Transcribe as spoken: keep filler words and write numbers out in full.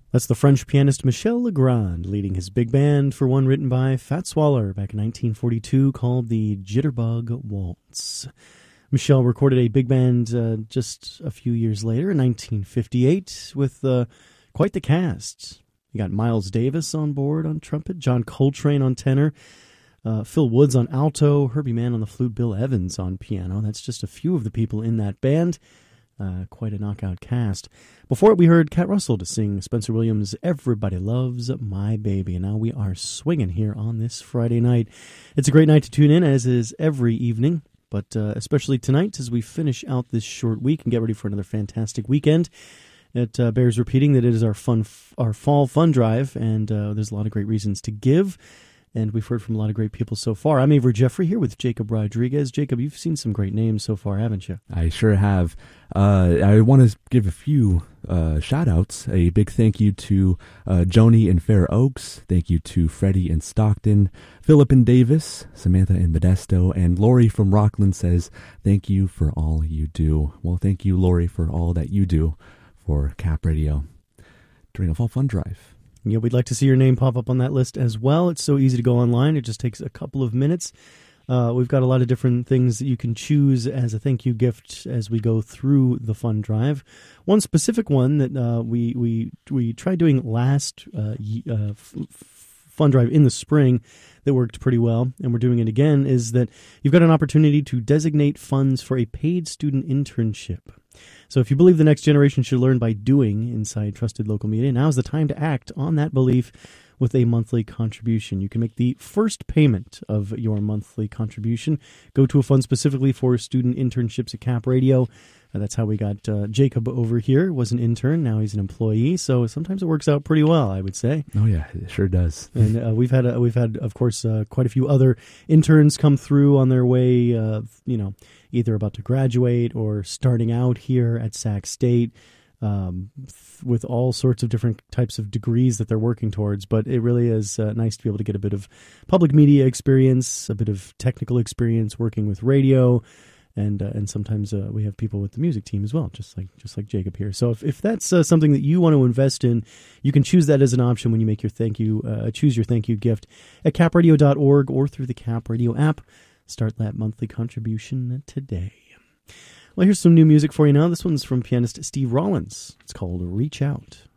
That's the French pianist Michel Legrand leading his big band for one written by Fats Waller back in nineteen forty-two called the Jitterbug Waltz. Michel recorded a big band uh, just a few years later in nineteen fifty-eight with uh, quite the cast. You got Miles Davis on board on trumpet, John Coltrane on tenor, uh, Phil Woods on alto, Herbie Mann on the flute, Bill Evans on piano. That's just a few of the people in that band. Uh, quite a knockout cast. Before it, we heard Cat Russell to sing Spencer Williams' Everybody Loves My Baby. And now we are swinging here on this Friday night. It's a great night to tune in, as is every evening, but uh, especially tonight as we finish out this short week and get ready for another fantastic weekend. It uh, bears repeating that it is our fun, f- our fall fun drive, and uh, there's a lot of great reasons to give. And we've heard from a lot of great people so far. I'm Avery Jeffrey here with Jacob Rodriguez. Jacob, you've seen some great names so far, haven't you? I sure have. Uh, I want to give a few uh, shout-outs. A big thank you to uh, Joni in Fair Oaks. Thank you to Freddie in Stockton. Philip in Davis. Samantha in Modesto. And Lori from Rockland says, thank you for all you do. Well, thank you, Lori, for all that you do for Cap Radio during a fall fun drive. Yeah, we'd like to see your name pop up on that list as well. It's so easy to go online. It just takes a couple of minutes. Uh, we've got a lot of different things that you can choose as a thank you gift as we go through the fun drive. One specific one that uh, we we we tried doing last uh, uh, f- fun drive in the spring that worked pretty well, and we're doing it again, is that you've got an opportunity to designate funds for a paid student internship. So if you believe the next generation should learn by doing inside Trusted Local Media, now's the time to act on that belief with a monthly contribution. You can make the first payment of your monthly contribution. Go to a fund specifically for student internships at Cap Radio. Uh, that's how we got uh, Jacob over here, was an intern. Now he's an employee. So sometimes it works out pretty well, I would say. Oh, yeah, it sure does. And uh, we've had, uh, we've had, of course, uh, quite a few other interns come through on their way, uh, you know, either about to graduate or starting out here at Sac State, um, th- with all sorts of different types of degrees that they're working towards. But it really is uh, nice to be able to get a bit of public media experience, a bit of technical experience working with radio, and uh, and sometimes uh, we have people with the music team as well, just like just like Jacob here. So if, if that's uh, something that you want to invest in, you can choose that as an option when you make your thank you, uh, choose your thank you gift at cap radio dot org or through the Cap Radio app. Start that monthly contribution today. Well, here's some new music for you now. This one's from pianist Steve Rollins. It's called Reach Out.